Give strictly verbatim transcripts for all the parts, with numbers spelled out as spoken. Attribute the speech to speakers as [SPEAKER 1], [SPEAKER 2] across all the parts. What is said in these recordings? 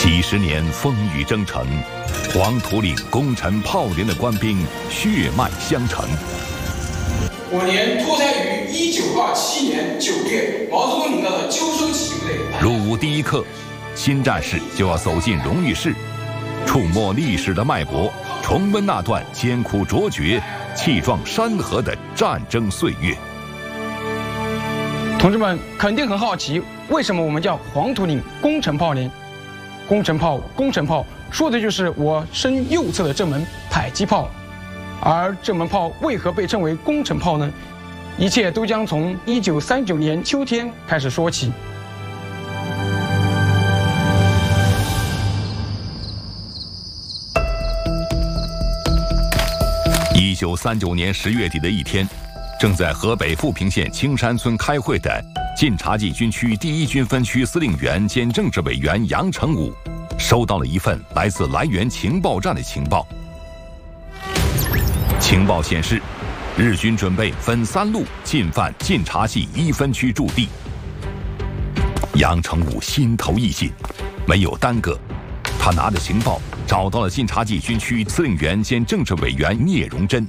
[SPEAKER 1] 几十年风雨征程，黄土岭攻城炮连的官兵血脉相承。
[SPEAKER 2] 我年脱胎于一九二七年九月毛泽东领导的秋收起义队。
[SPEAKER 1] 入伍第一课，新战士就要走进荣誉室，触摸历史的脉搏，重温那段艰苦卓绝、气壮山河的战争岁月。
[SPEAKER 3] 同志们肯定很好奇，为什么我们叫黄土岭攻城炮连？攻城炮，攻城炮，说的就是我身右侧的这门迫击炮。而这门炮为何被称为攻城炮呢？一切都将从一九三九年秋天开始说起。
[SPEAKER 1] 一九三九年十月底的一天，正在河北富平县青山村开会的晋察冀军区第一军分区司令员兼政治委员杨成武，收到了一份来自来源情报站的情报。情报显示，日军准备分三路进犯晋察冀一分区驻地。杨成武心头一紧，没有耽搁，他拿着情报找到了晋察冀军区司令员兼政治委员聂荣臻。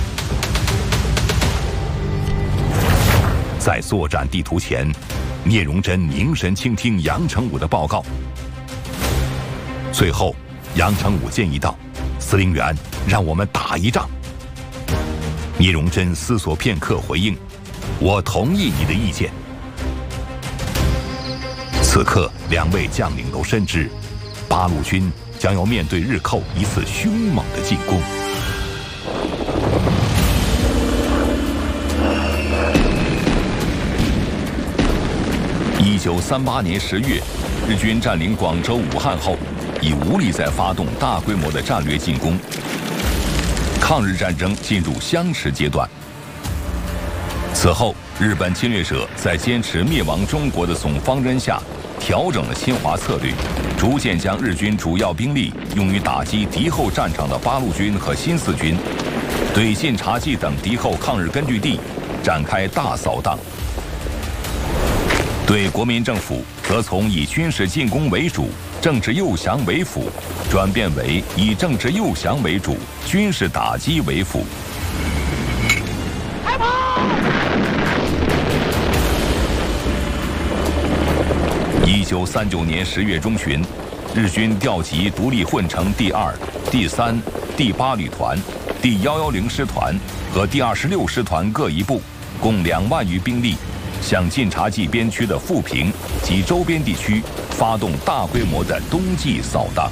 [SPEAKER 1] 在作战地图前，聂荣臻凝神倾听杨成武的报告。最后，杨成武建议道：“司令员，让我们打一仗。”聂荣臻思索片刻，回应：“我同意你的意见。”此刻，两位将领都深知，八路军将要面对日寇一次凶猛的进攻。一九三八年十月，日军占领广州、武汉后，已无力再发动大规模的战略进攻。抗日战争进入相持阶段。此后，日本侵略者在坚持灭亡中国的总方针下，调整了侵华策略，逐渐将日军主要兵力用于打击敌后战场的八路军和新四军，对晋察冀等敌后抗日根据地展开大扫荡。对国民政府则从以军事进攻为主、政治诱降为辅，转变为以政治诱降为主、军事打击为辅。开炮！一九三九年十月中旬，日军调集独立混成第二、第三、第八旅团、第幺幺零师团和第二十六师团各一部，共两万余兵力，向晋察冀边区的富平及周边地区发动大规模的冬季扫荡。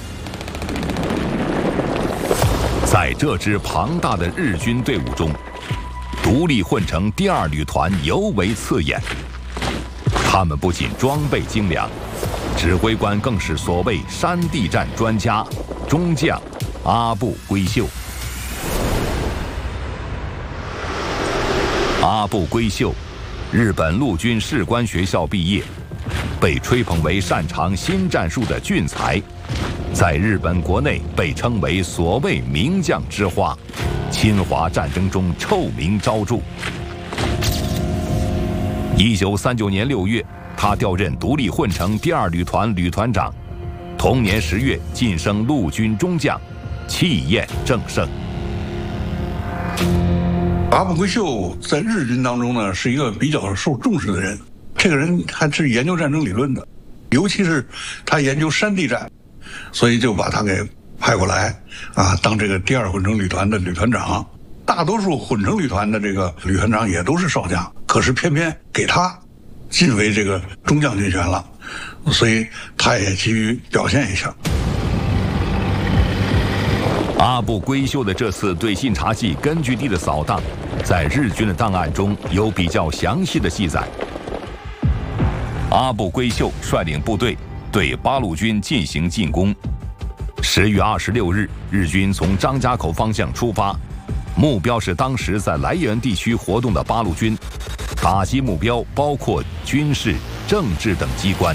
[SPEAKER 1] 在这支庞大的日军队伍中，独立混成第二旅团尤为刺眼。他们不仅装备精良，指挥官更是所谓山地战专家中将阿部圭秀。阿部圭秀，日本陆军士官学校毕业，被吹捧为擅长新战术的俊才，在日本国内被称为所谓名将之花，侵华战争中臭名昭著。一九三九年六月，他调任独立混成第二旅团旅团长，同年十月晋升陆军中将，气焰正盛。
[SPEAKER 4] 阿部圭秀在日军当中呢，是一个比较受重视的人。这个人还是研究战争理论的，尤其是他研究山地战，所以就把他给派过来啊，当这个第二混成旅团的旅团长。大多数混成旅团的这个旅团长也都是少将，可是偏偏给他晋为这个中将军衔了，所以他也急于表现一下。
[SPEAKER 1] 阿部圭秀的这次对晋察冀根据地的扫荡，在日军的档案中有比较详细的记载。阿部圭秀率领部队对八路军进行进攻。十月二十六日，日军从张家口方向出发，目标是当时在涞源地区活动的八路军，打击目标包括军事、政治等机关。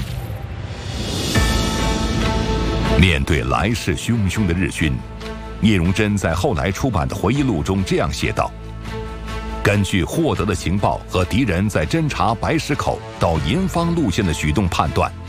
[SPEAKER 1] 面对来势汹汹的日军，聂荣臻在后来出版的回忆录中这样写道：根据获得的情报和敌人在侦察白石口到银方路线的举动判断，